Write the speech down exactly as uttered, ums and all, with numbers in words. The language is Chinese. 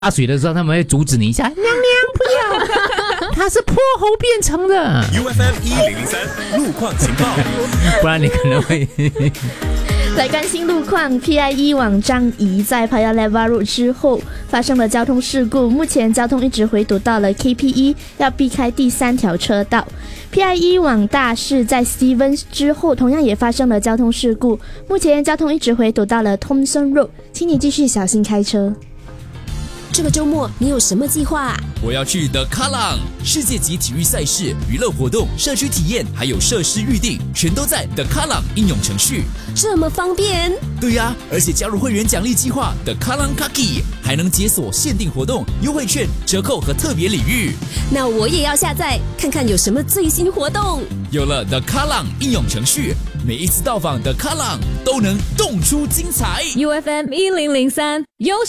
打水的时候，他们会阻止你一下，娘娘不要，它是泼猴变成的。 U F M 一零零三路况情报， 不然你可能会。 来关心路况 ，P I E 往樟宜在 Paya Lebar Road 之后发生了交通事故，目前交通一直回堵到了 K P E， 要避开第三条车道。P I E 往大市在 Stevens 之后同样也发生了交通事故，目前交通一直回堵到了 Thomson Road， 请你继续小心开车。 这个周末你有什么计划啊？ 我要去 The Kallang 世界级体育赛事、娱乐活动、社区体验，还有设施预定，全都在 The Kallang 应用程序。 这么方便？ 对呀、啊，而且加入会员奖励计划 The Kallang Kaki， 还能解锁限定活动、优惠券、折扣和特别礼遇。 那我也要下载看看有什么最新活动。 有了 The Kallang 应用程序，每一次到访 The Kallang 都能动出精彩。 U F M 一零零三优